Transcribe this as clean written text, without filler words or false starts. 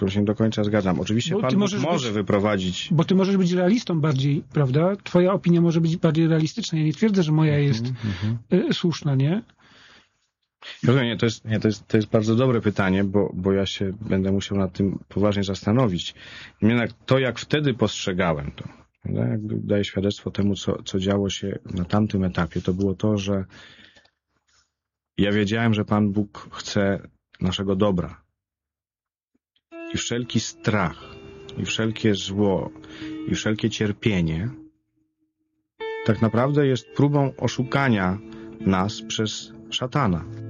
którą się nie do końca zgadzam. Oczywiście Pan Bóg może wyprowadzić... Bo ty możesz być realistą bardziej, prawda? Twoja opinia może być bardziej realistyczna. Ja nie twierdzę, że moja jest słuszna, nie? To jest bardzo dobre pytanie, bo ja się będę musiał nad tym poważnie zastanowić. Jednak to, jak wtedy postrzegałem to, jakby daję świadectwo temu, co działo się na tamtym etapie, to było to, że ja wiedziałem, że Pan Bóg chce naszego dobra. I wszelki strach, i wszelkie zło, i wszelkie cierpienie tak naprawdę jest próbą oszukania nas przez szatana.